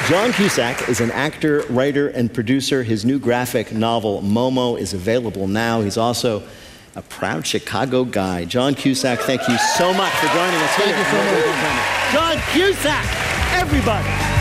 John Cusack is an actor, writer, and producer. His new graphic novel, Momo, is available now. He's also a proud Chicago guy. John Cusack, thank you so much for joining us. Thank you so much. John Cusack, everybody.